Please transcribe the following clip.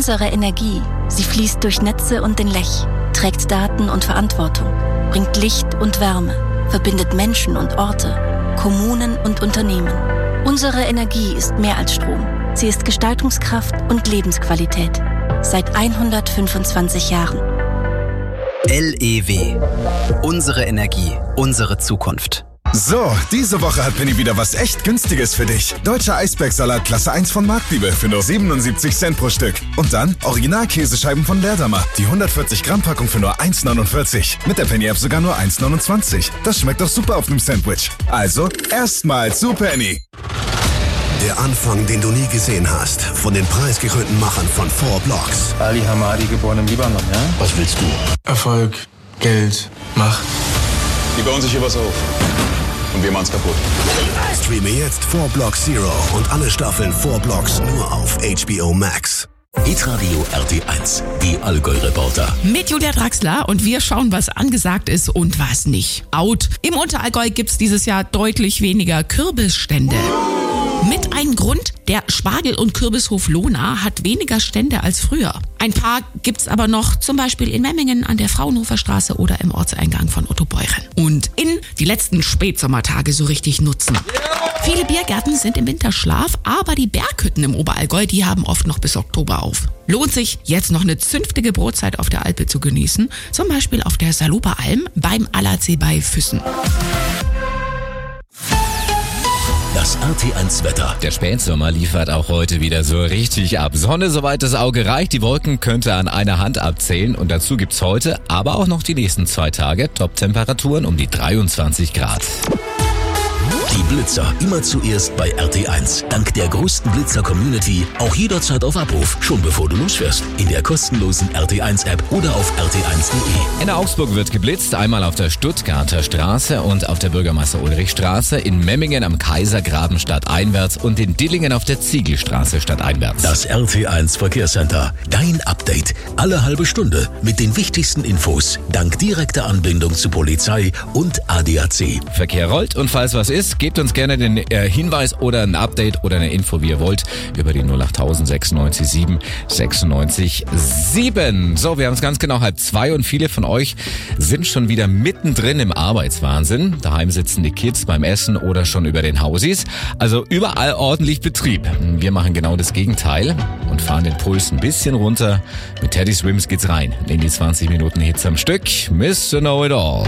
Unsere Energie, sie fließt durch Netze und den Lech, trägt Daten und Verantwortung, bringt Licht und Wärme, verbindet Menschen und Orte, Kommunen und Unternehmen. Unsere Energie ist mehr als Strom. Sie ist Gestaltungskraft und Lebensqualität. Seit 125 Jahren. LEW. Unsere Energie, unsere Zukunft. So, diese Woche hat Penny wieder was echt Günstiges für dich. Deutscher Eisbergsalat Klasse 1 von Marktliebe für nur 77 Cent pro Stück. Und dann Original-Käsescheiben von Leerdammer. Die 140 Gramm Packung für nur 1,49. Mit der Penny-App sogar nur 1,29. Das schmeckt doch super auf einem Sandwich. Also, erstmal zu Penny. Der Anfang, den du nie gesehen hast. Von den preisgekrönten Machern von 4 Blocks. Ali Hamadi, geboren im Libanon, ja? Was willst du? Erfolg, Geld, Macht. Die bauen sich hier was auf. Und wir machen's kaputt. Streame jetzt 4 Blocks Zero und alle Staffeln 4 Blocks nur auf HBO Max. Hitradio RT1, die Allgäu-Reporter. Mit Julia Draxler und wir schauen, was angesagt ist und was nicht. Out. Im Unterallgäu gibt's dieses Jahr deutlich weniger Kürbisstände. Mit einem Grund, der Spargel- und Kürbishof Lohna hat weniger Stände als früher. Ein paar gibt's aber noch, zum Beispiel in Memmingen an der Fraunhofer Straße oder im Ortseingang von Ottobeuren. Und die letzten Spätsommertage so richtig nutzen. Viele Biergärten sind im Winterschlaf, aber die Berghütten im Oberallgäu, die haben oft noch bis Oktober auf. Lohnt sich, jetzt noch eine zünftige Brotzeit auf der Alpe zu genießen, zum Beispiel auf der Saluba-Alm beim Allersee bei Füssen. Das RT1-Wetter. Der Spätsommer liefert auch heute wieder so richtig ab. Sonne, soweit das Auge reicht. Die Wolken könnte an einer Hand abzählen. Und dazu gibt's heute, aber auch noch die nächsten 2 Tage Top-Temperaturen um die 23 Grad. Die Blitzer immer zuerst bei RT1. Dank der größten Blitzer-Community auch jederzeit auf Abruf, schon bevor du losfährst. In der kostenlosen RT1-App oder auf rt1.de. In Augsburg wird geblitzt, einmal auf der Stuttgarter Straße und auf der Bürgermeister-Ulrich-Straße, in Memmingen am Kaisergraben stadteinwärts und in Dillingen auf der Ziegelstraße stadteinwärts. Das RT1 Verkehrscenter. Dein Update. Alle halbe Stunde mit den wichtigsten Infos. Dank direkter Anbindung zu Polizei und ADAC. Verkehr rollt und falls was ist, gebt uns gerne den Hinweis oder ein Update oder eine Info, wie ihr wollt, über die 08000 96 7 96 7. So, wir haben es ganz genau 1:30 und viele von euch sind schon wieder mittendrin im Arbeitswahnsinn. Daheim sitzen die Kids beim Essen oder schon über den Hausis. Also überall ordentlich Betrieb. Wir machen genau das Gegenteil und fahren den Puls ein bisschen runter. Mit Teddy Swims geht's rein in die 20 Minuten Hits am Stück. Mr. Know It All.